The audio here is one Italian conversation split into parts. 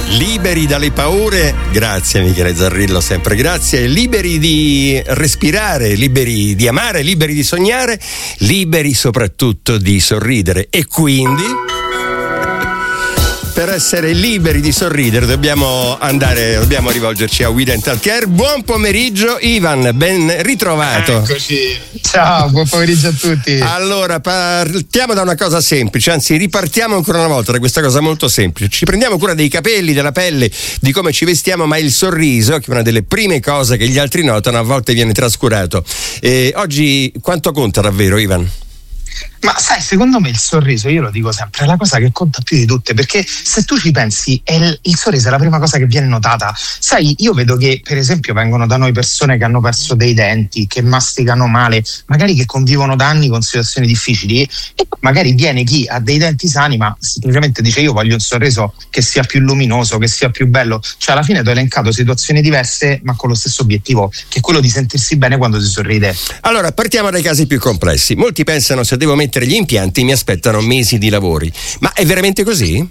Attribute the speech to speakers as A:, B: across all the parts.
A: Liberi dalle paure, grazie Michele Zarrillo, sempre grazie. Liberi di respirare, liberi di amare, liberi di sognare, liberi soprattutto di sorridere. E quindi, per essere liberi di sorridere dobbiamo rivolgerci a We Dental Care. Buon pomeriggio Ivan, ben ritrovato.
B: Eccoci, ciao, buon pomeriggio a tutti.
A: Allora, partiamo da una cosa semplice, anzi ripartiamo ancora una volta da questa cosa molto semplice. Ci prendiamo cura dei capelli, della pelle, di come ci vestiamo, ma il sorriso, che è una delle prime cose che gli altri notano, a volte viene trascurato. Oggi quanto conta davvero, Ivan?
B: Ma sai, secondo me il sorriso, io lo dico sempre, è la cosa che conta più di tutte, perché se tu ci pensi, il sorriso è la prima cosa che viene notata. Sai, io vedo che per esempio vengono da noi persone che hanno perso dei denti, che masticano male, magari che convivono da anni con situazioni difficili, e magari viene chi ha dei denti sani ma semplicemente dice io voglio un sorriso che sia più luminoso, che sia più bello. Cioè alla fine ti ho elencato situazioni diverse ma con lo stesso obiettivo, che è quello di sentirsi bene quando si sorride.
A: Allora, partiamo dai casi più complessi. Molti pensano, se devo mettere gli impianti mi aspettano mesi di lavori, ma è veramente così?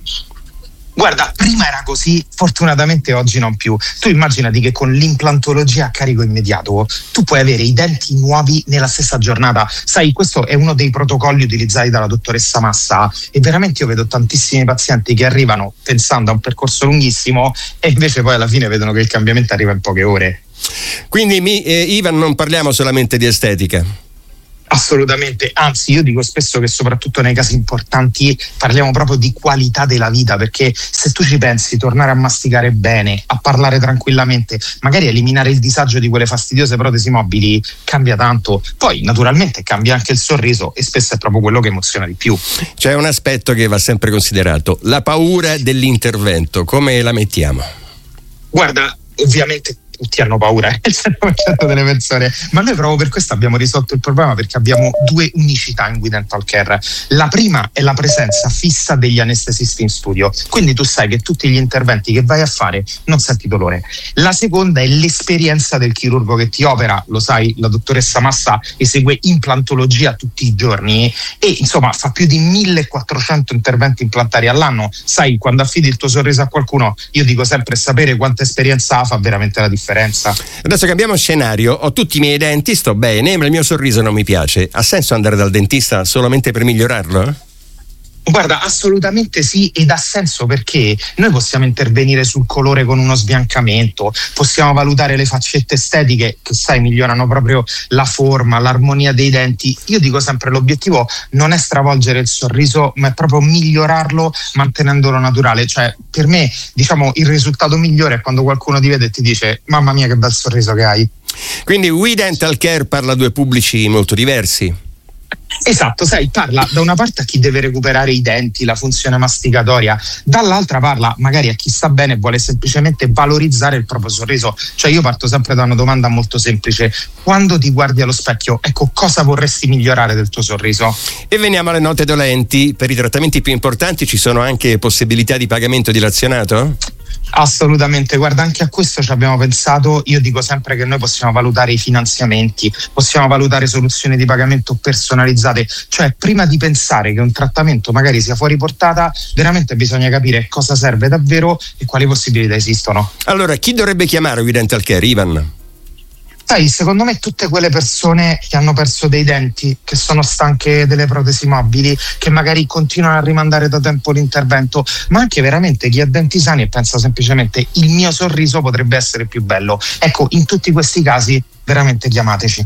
B: Guarda, prima era così, fortunatamente oggi non più. Tu immaginati che con l'implantologia a carico immediato tu puoi avere i denti nuovi nella stessa giornata. Sai, questo è uno dei protocolli utilizzati dalla dottoressa Massa, e veramente io vedo tantissimi pazienti che arrivano pensando a un percorso lunghissimo e invece poi alla fine vedono che il cambiamento arriva in poche ore.
A: Quindi Ivan, non parliamo solamente di estetica.
B: Assolutamente, anzi io dico spesso che soprattutto nei casi importanti parliamo proprio di qualità della vita, perché se tu ci pensi, tornare a masticare bene, a parlare tranquillamente, magari eliminare il disagio di quelle fastidiose protesi mobili cambia tanto. Poi naturalmente cambia anche il sorriso e spesso è proprio quello che emoziona di più.
A: C'è un aspetto che va sempre considerato, la paura dell'intervento, come la mettiamo?
B: Guarda, ovviamente tutti hanno paura, il 100% delle persone, ma noi proprio per questo abbiamo risolto il problema, perché abbiamo due unicità in We Dental Care. La prima è la presenza fissa degli anestesisti in studio, quindi tu sai che tutti gli interventi che vai a fare non senti dolore. La seconda è l'esperienza del chirurgo che ti opera, lo sai, la dottoressa Massa esegue implantologia tutti i giorni e insomma fa più di 1400 interventi implantari all'anno. Sai, quando affidi il tuo sorriso a qualcuno, io dico sempre, sapere quanta esperienza ha fa veramente la differenza.
A: Adesso cambiamo scenario, ho tutti i miei denti, sto bene, ma il mio sorriso non mi piace. Ha senso andare dal dentista solamente per migliorarlo?
B: Guarda, assolutamente sì, ed ha senso perché noi possiamo intervenire sul colore con uno sbiancamento, possiamo valutare le faccette estetiche che sai migliorano proprio la forma, l'armonia dei denti. Io dico sempre, l'obiettivo non è stravolgere il sorriso, ma è proprio migliorarlo mantenendolo naturale. Cioè per me, diciamo, il risultato migliore è quando qualcuno ti vede e ti dice mamma mia che bel sorriso che hai.
A: Quindi We Dental Care parla a due pubblici molto diversi.
B: Esatto, sai, parla da una parte a chi deve recuperare i denti, la funzione masticatoria, dall'altra parla magari a chi sta bene e vuole semplicemente valorizzare il proprio sorriso. Cioè io parto sempre da una domanda molto semplice: quando ti guardi allo specchio, ecco, cosa vorresti migliorare del tuo sorriso?
A: E veniamo alle note dolenti. Per i trattamenti più importanti ci sono anche possibilità di pagamento dilazionato?
B: Assolutamente, guarda, anche a questo ci abbiamo pensato. Io dico sempre che noi possiamo valutare i finanziamenti, possiamo valutare soluzioni di pagamento personalizzate. Cioè prima di pensare che un trattamento magari sia fuori portata, veramente bisogna capire cosa serve davvero e quali possibilità esistono.
A: Allora, chi dovrebbe chiamare We Dental Care, Ivan?
B: Sai, secondo me tutte quelle persone che hanno perso dei denti, che sono stanche delle protesi mobili, che magari continuano a rimandare da tempo l'intervento, ma anche veramente chi ha denti sani e pensa semplicemente il mio sorriso potrebbe essere più bello. Ecco, in tutti questi casi veramente chiamateci.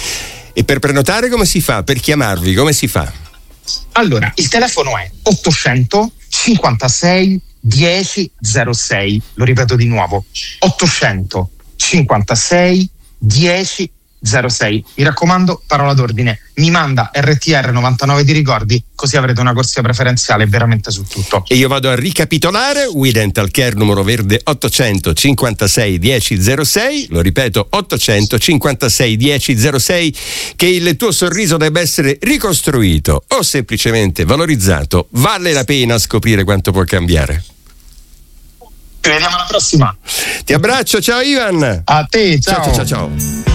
A: E per prenotare come si fa? Per chiamarvi come si fa?
B: Allora, il telefono è 800 56 10 06, lo ripeto di nuovo, 800 56 10 06. Mi raccomando, parola d'ordine, mi manda RTR 99 di ricordi, così avrete una corsia preferenziale veramente su tutto.
A: E io vado a ricapitolare: We Dental Care, numero verde 856 10 06, lo ripeto 856 10 06, che il tuo sorriso debba essere ricostruito o semplicemente valorizzato. Vale la pena scoprire quanto può cambiare.
B: Ci vediamo alla prossima.
A: Ti abbraccio, ciao Ivan.
B: A te, ciao.
A: Ciao.